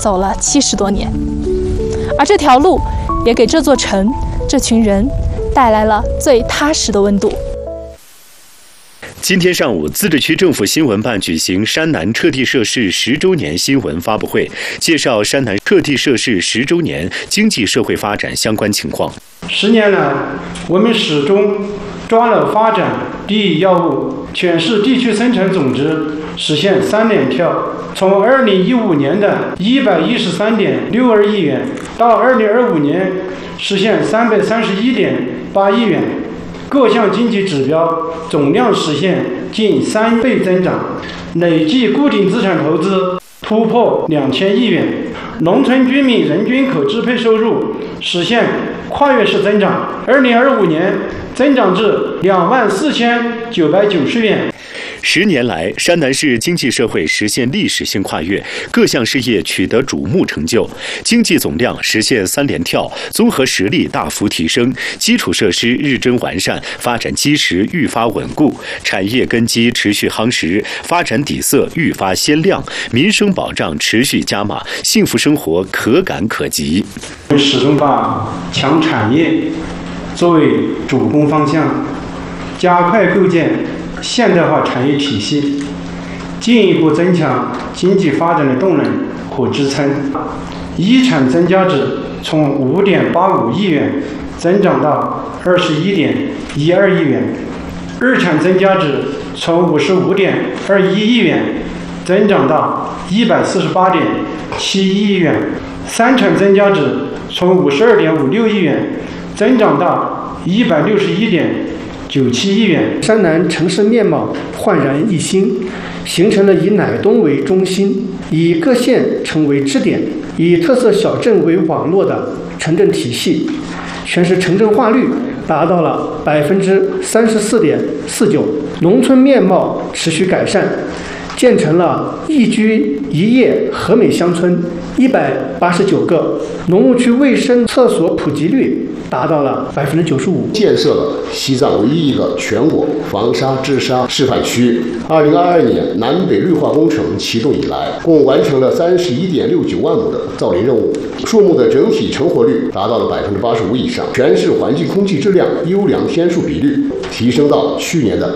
走了70多年，而这条路也给这座城、这群人带来了最踏实的温度。 今天上午，自治区政府新闻办举行山南撤地设市10周年新闻发布会，介绍山南撤地设市10周年经济社会发展相关情况。 10年来，我们始终抓了发展第一要务，全市地区生产总值实现3连跳，从2015年的113.62亿元到2025年实现331.8亿元，各项经济指标总量实现近3倍增长，累计固定资产投资突破2000亿元，农村居民人均可支配收入实现跨越式增长，2025年增长至24990元。 10年来，山南市经济社会实现历史性跨越，各项事业取得瞩目成就，经济总量实现3连跳，综合实力大幅提升，基础设施日臻完善，发展基石愈发稳固，产业根基持续夯实，发展底色愈发鲜亮，民生保障持续加码，幸福生活可感可及。 我们始终把强产业作为主攻方向，加快构建现代化产业体系，进一步增强经济发展的动能和支撑。一产增加值从5.85亿元增长到21.12亿元，二产增加值从55.21亿元增长到148.71亿元，三产增加值从52.56亿元增长到161.97亿元。 山南城市面貌焕然一新，形成了以乃东为中心，以各县城为支点，以特色小镇为网络的城镇体系，全市城镇化率达到了34.49%，农村面貌持续改善，建成了一居一业和美乡村189个，农务区卫生厕所普及率达到了95%， 建设了西藏唯一一个全国防沙治沙示范区。2022年南北绿化工程启动以来，共完成了31.69万亩的造林任务，树木的整体成活率达到了85%以上，全市环境空气质量优良天数比率提升到去年的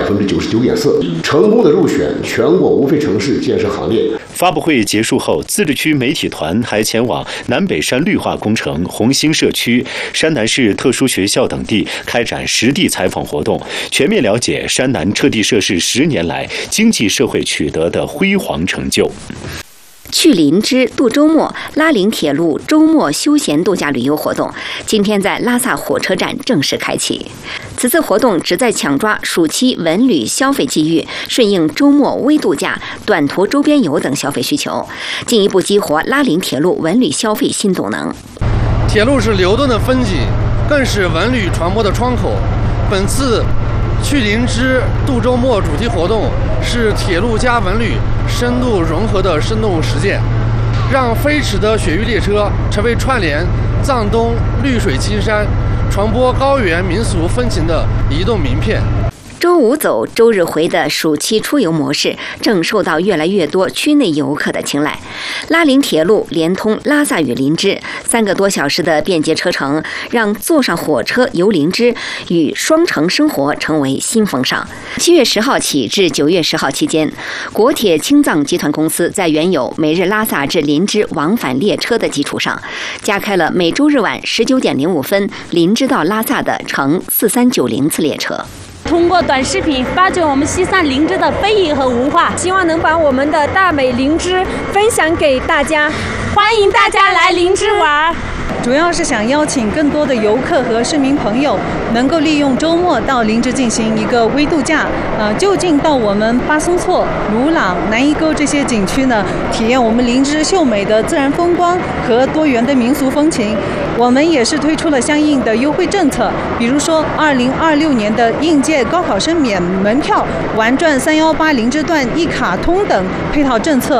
99.4%，成功的入选全国无废城市建设行列。 发布会结束后，自治区媒体团还前往南北山绿化工程、红星社区、山南市特殊学校等地开展实地采访活动，全面了解山南撤地设市10年来经济社会取得的辉煌成就。 去林芝度周末拉林铁路周末休闲度假旅游活动今天在拉萨火车站正式开启。此次活动旨在抢抓暑期文旅消费机遇，顺应周末微度假、短途周边游等消费需求，进一步激活拉林铁路文旅消费新动能。 铁路是流动的风景，更是文旅传播的窗口。本次去林芝度周末主题活动是铁路加文旅深度融合的生动实践，让飞驰的雪域列车成为串联藏东绿水青山、传播高原民俗风情的移动名片。 周五走周日回的暑期出游模式正受到越来越多区内游客的青睐。拉林铁路连通拉萨与林芝3个多小时的便捷车程，让坐上火车游林芝与双城生活成为新风尚。7月10号起至9月10号期间，国铁青藏集团公司在原有每日拉萨至林芝往返列车的基础上，加开了每周日晚19.05分林芝到拉萨的乘4390次列车。 通过短视频发掘我们西藏林芝的非遗和文化，希望能把我们的大美林芝分享给大家，欢迎大家来林芝玩。 主要是想邀请更多的游客和市民朋友能够利用周末到林芝进行一个微度假，就近到我们巴松措、鲁朗、南伊沟这些景区呢，体验我们林芝秀美的自然风光和多元的民俗风情。我们也是推出了相应的优惠政策，比如说2026年的应届高考生免门票、玩转318林芝段一卡通等配套政策。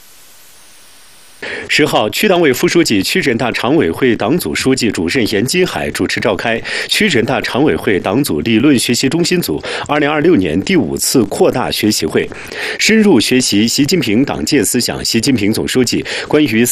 10号，区党委副书记、区人大常委会党组书记、主任严金海主持召开区人大常委会党组理论学习中心组2026年第5次扩大学习会，深入学习习近平党建思想、习近平总书记关于